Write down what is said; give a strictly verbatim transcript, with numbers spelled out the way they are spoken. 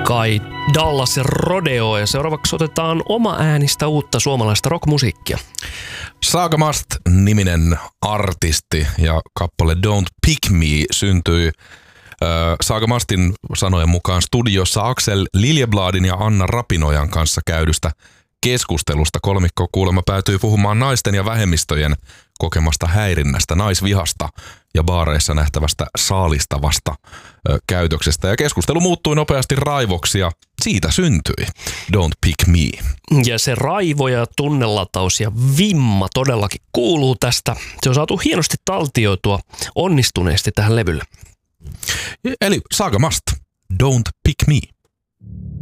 kai Dallas Rodeo ja seuraavaksi otetaan oma äänistä uutta suomalaista rockmusiikkia. Saga Must-niminen artisti ja kappale Don't Pick Me syntyi äh, Saga Mustin sanojen mukaan studiossa Aksel Liljebladin ja Anna Rapinojan kanssa käydystä keskustelusta. Kolmikko kuulemma päätyi puhumaan naisten ja vähemmistöjen kokemasta häirinnästä, naisvihasta ja baareissa nähtävästä saalistavasta ö, käytöksestä. Ja keskustelu muuttui nopeasti raivoksi ja siitä syntyi Don't Pick Me. Ja se raivo ja tunnelataus ja vimma todellakin kuuluu tästä. Se on saatu hienosti taltioitua onnistuneesti tähän levylle. Eli Saga Must, Don't Pick Me.